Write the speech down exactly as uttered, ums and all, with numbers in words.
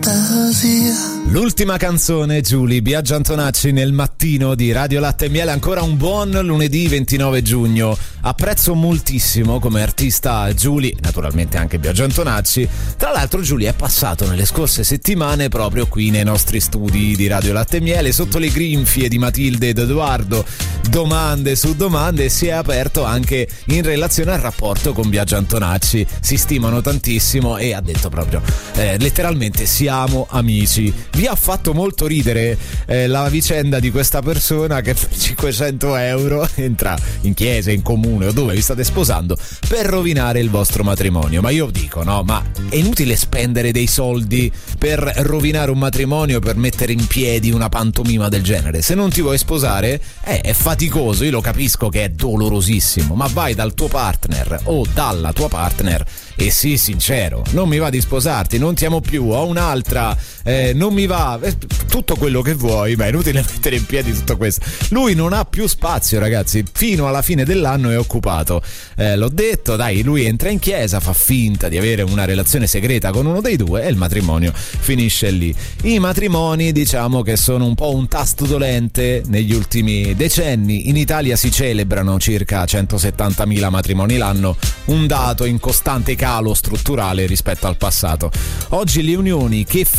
L'ultima canzone, Giulia, Biagio Antonacci nel mattino di Radio Latte e Miele. Ancora un buon lunedì ventinove giugno. Apprezzo moltissimo come artista Giulia, naturalmente anche Biagio Antonacci. Tra l'altro Giulia è passato nelle scorse settimane proprio qui nei nostri studi di Radio Latte e Miele, sotto le grinfie di Matilde ed Edoardo, domande su domande, e si è aperto anche in relazione al rapporto con Biagio Antonacci. Si stimano tantissimo e ha detto proprio eh, letteralmente siamo amici. Vi ha fatto molto ridere eh, la vicenda di questa persona che per cinquecento euro entra in chiesa, in comune o dove vi state sposando per rovinare il vostro matrimonio. Ma io dico, no, ma è inutile spendere dei soldi per rovinare un matrimonio, per mettere in piedi una pantomima del genere. Se non ti vuoi sposare eh, è faticoso, io lo capisco che è dolorosissimo, ma vai dal tuo partner o dalla tua partner e sii sincero: non mi va di sposarti, non ti amo più, ho un'altra, eh, non mi va, eh, tutto quello che vuoi, ma è inutile mettere in piedi tutto questo. Lui non ha più spazio, ragazzi, fino alla fine dell'anno è occupato, eh, l'ho detto, dai, lui entra in chiesa, fa finta di avere una relazione segreta con uno dei due e il matrimonio finisce lì. I matrimoni, diciamo che sono un po' un tasto dolente negli ultimi decenni. In Italia si celebrano circa centosettantamila matrimoni l'anno, un dato in costante calo strutturale rispetto al passato. Oggi le unioni che